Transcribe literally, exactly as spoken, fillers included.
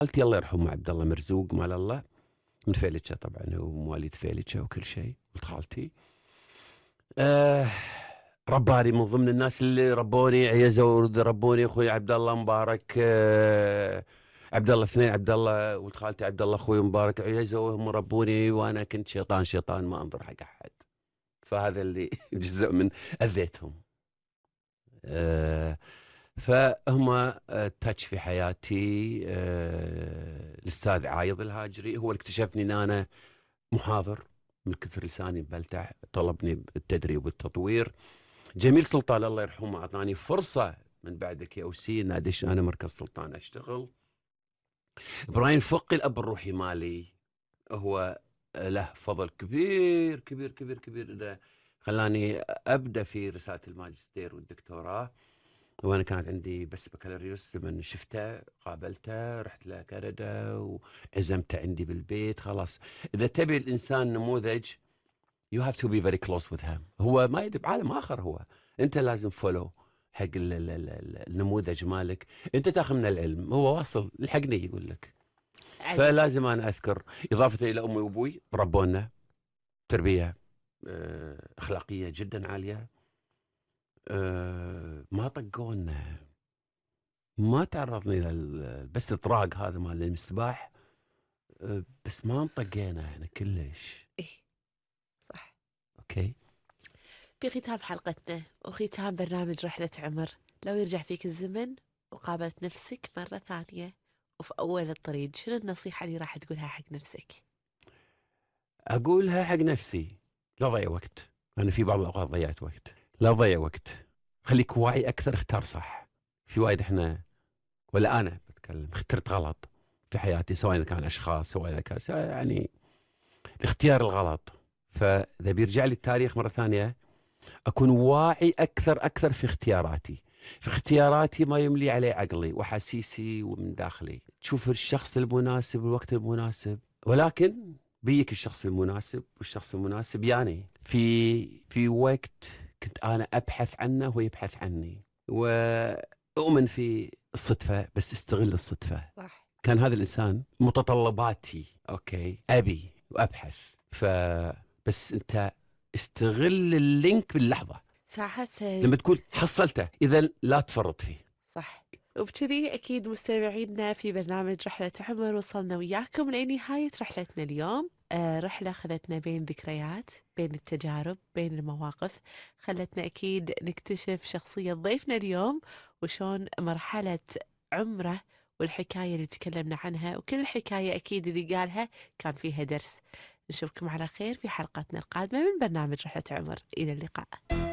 خالتي الله يرحمه عبد الله مرزوق مال الله، من فيلتشة طبعا، هو مواليد فيلتشة وكل شيء، ولد خالتي. آه رباني من ضمن الناس اللي ربوني، عيزوا ربوني اخوي عبد الله مبارك. آه عبد الله اثنين، عبد الله ولد خالتي عبد الله اخوي مبارك، عيزوا هم ربوني، وانا كنت شيطان شيطان ما انظر حق احد. فهذا اللي جزء من اذيتهم. آه فهم تاتش في حياتي. آه الاستاذ عايض الهاجري هو اللي اكتشفني ان انا محاضر، من كثر لساني مبلتع طلبني بالتدريب والتطوير. جميل سلطان الله يرحمه اعطاني فرصه من بعد كي او سي ان ادش انا مركز سلطان اشتغل. ابراهيم فقي الاب الروحي مالي هو له فضل كبير كبير كبير كبير انه خلاني ابدا في رساله الماجستير والدكتوراه، وانا كانت عندي بس بكالوريوس. لما شفته قابلته رحت له كندا وعزمته عندي بالبيت. خلاص اذا تبي الانسان نموذج you have to be very close with him. هو ما يدري بعالم اخر، هو انت لازم فولو حق ال ال ال النموذج مالك، انت تاخذ من العلم، هو واصل لحقني يقول لك. عدل. فلازم انا اذكر اضافه الى امي وابوي ربونا تربيه آه، اخلاقيه جدا عاليه. آه، ما طقونا، ما تعرضنا الى بس الاطراق هذا مال المسباح. آه، بس ما انطقينا احنا كلش. إيه صح. اوكي. في ختام حلقتنا وختام برنامج رحلة عمر، لو يرجع فيك الزمن وقابلت نفسك مرة ثانية وفي أول الطريق، شنو النصيحة اللي راح تقولها حق نفسك؟ اقولها حق نفسي لا ضيع وقت. انا في بعض الاوقات ضيعت وقت. لا تضيع وقت، خليك واعي اكثر، اختار صح. في وايد احنا، ولا انا بتكلم، اخترت غلط في حياتي، سواء كان اشخاص سواء كان يعني الاختيار الغلط. فاذا بيرجع لي التاريخ مره ثانيه اكون واعي اكثر اكثر في اختياراتي. في اختياراتي ما يملي عليه عقلي واحاسيسي ومن داخلي، تشوف الشخص المناسب والوقت المناسب. ولكن بيك الشخص المناسب، والشخص المناسب يعني في في وقت كنت انا ابحث عنه وهو يبحث عني، واؤمن في الصدفه بس استغل الصدفه. صح. كان هذا الانسان متطلباتي، اوكي، ابي وابحث. فبس انت استغل اللينك باللحظه ساعات. لما تكون حصلته، اذا لا تفرط فيه. صح. وبكذي أكيد مستمعينا في برنامج رحلة عمر وصلنا وياكم لنهاية رحلتنا اليوم. آه رحلة خذتنا بين ذكريات، بين التجارب، بين المواقف، خلتنا أكيد نكتشف شخصية ضيفنا اليوم وشون مرحلة عمره والحكاية اللي تكلمنا عنها، وكل حكاية أكيد اللي قالها كان فيها درس. نشوفكم على خير في حلقتنا القادمة من برنامج رحلة عمر. إلى اللقاء.